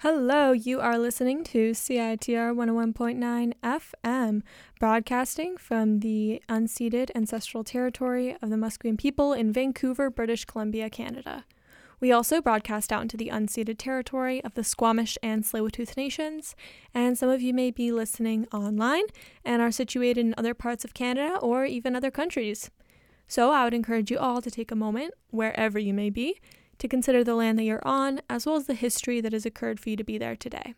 Hello, you are listening to CITR 101.9 FM, broadcasting from the unceded ancestral territory of the Musqueam people in Vancouver, British Columbia, Canada. We also broadcast out into the unceded territory of the Squamish and Tsleil-Waututh Nations, and some of you may be listening online and are situated in other parts of Canada or even other countries. So I would encourage you all to take a moment, wherever you may be, to consider the land that you're on, as well as the history that has occurred for you to be there today.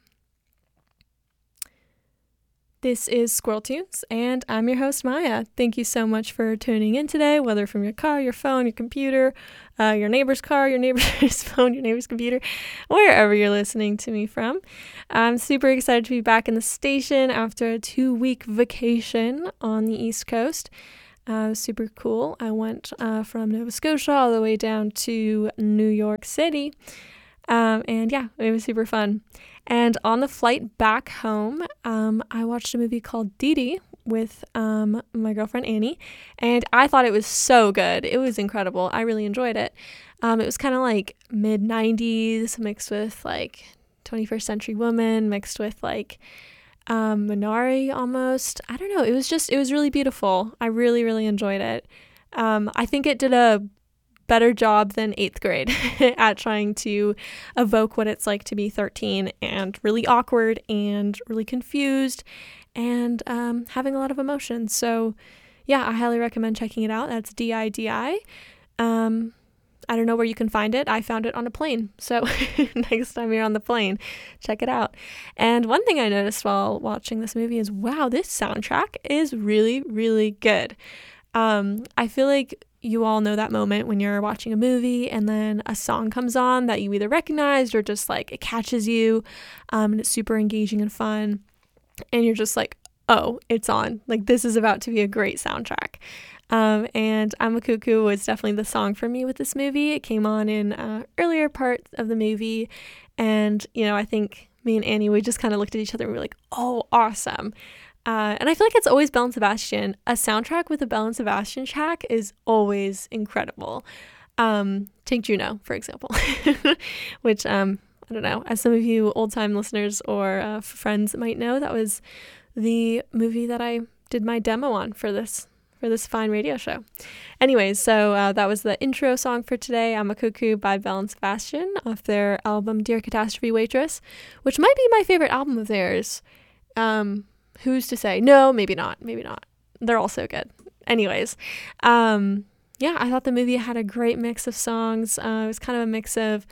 This is Squirrel Tunes, and I'm your host, Maya. Thank you so much for tuning in today, whether from your car, your phone, your computer, your neighbor's car, your neighbor's phone, your neighbor's computer, wherever you're listening to me from. I'm super excited to be back in the station after a 2-week vacation on the East Coast. Super cool. I went from Nova Scotia all the way down to New York City. And yeah, it was super fun. And on the flight back home, I watched a movie called Dee Dee with my girlfriend Annie. And I thought it was so good. It was incredible. I really enjoyed it. It was kind of like mid-90s mixed with like 21st century woman mixed with like Minari almost. I don't know. It was really beautiful. I really, really enjoyed it. I think it did a better job than 8th grade at trying to evoke what it's like to be 13 and really awkward and really confused and having a lot of emotion. So yeah, I highly recommend checking it out. That's DIDI. I don't know where you can find it. I found it on a plane. So next time you're on the plane, check it out. And one thing I noticed while watching this movie is, wow, this soundtrack is really, really good. I feel like you all know that moment when you're watching a movie and then a song comes on that you either recognized or just like it catches you, and it's super engaging and fun. And you're just like, oh, it's on. Like, this is about to be a great soundtrack. And I'm a Cuckoo was definitely the song for me with this movie. It came on in earlier parts of the movie. And, you know, I think me and Annie, we just kind of looked at each other and we were like, oh, awesome. And I feel like it's always Belle and Sebastian. A soundtrack with a Belle and Sebastian track is always incredible. Take Juno, for example, which, I don't know, as some of you old-time listeners or friends might know, that was the movie that I did my demo on for this fine radio show. Anyways, so that was the intro song for today, I'm a Cuckoo by Belle and Sebastian off their album Dear Catastrophe Waitress, which might be my favorite album of theirs. Who's to say? No, maybe not. They're all so good. Anyways, yeah, I thought the movie had a great mix of songs. It was kind of a mix of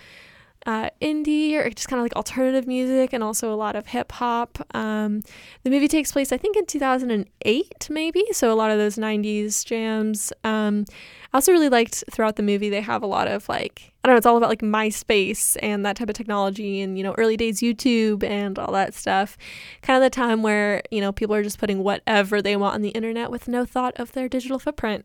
indie or just kind of like alternative music and also a lot of hip hop. The movie takes place, I think, in 2008 maybe, so a lot of those 90s jams. I also really liked throughout the movie they have a lot of like, I don't know, it's all about like MySpace and that type of technology and, you know, early days YouTube and all that stuff. Kind of the time where, you know, people are just putting whatever they want on the internet with no thought of their digital footprint,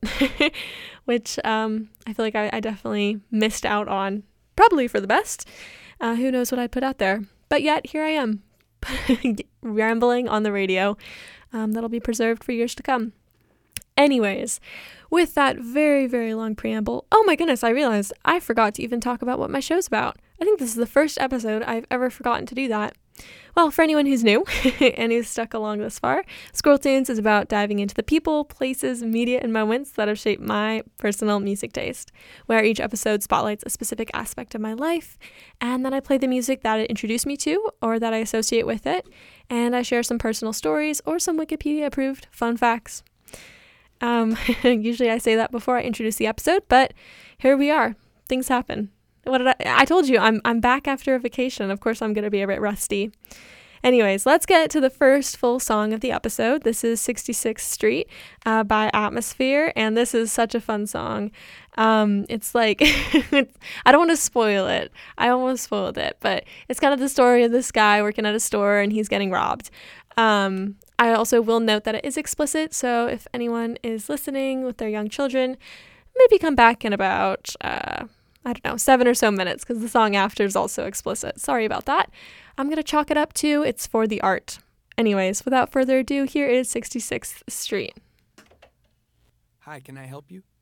which I feel like I definitely missed out on. Probably for the best. Who knows what I put out there. But yet, here I am, rambling on the radio. That'll be preserved for years to come. Anyways, with that very, very long preamble, oh my goodness, I realized I forgot to even talk about what my show's about. I think this is the first episode I've ever forgotten to do that. Well, for anyone who's new and who's stuck along this far, Squirrel Tunes is about diving into the people, places, media, and moments that have shaped my personal music taste, where each episode spotlights a specific aspect of my life, and then I play the music that it introduced me to or that I associate with it, and I share some personal stories or some Wikipedia-approved fun facts. Usually I say that before I introduce the episode, but here we are. Things happen. What did I told you, I'm back after a vacation. Of course, I'm going to be a bit rusty. Anyways, let's get to the first full song of the episode. This is 66th Street by Atmosphere, and this is such a fun song. It's like, I don't want to spoil it. I almost spoiled it, but it's kind of the story of this guy working at a store and he's getting robbed. I also will note that it is explicit, so if anyone is listening with their young children, maybe come back in about, 7 or so minutes, because the song after is also explicit. Sorry about that. I'm going to chalk it up to it's for the art. Anyways, without further ado, here is 66th Street. Hi, can I help you?